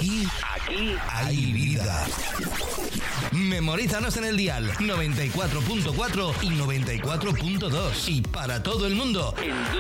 Aquí hay vida. Memorízanos en el dial 94.4 y 94.2. Y para todo el mundo en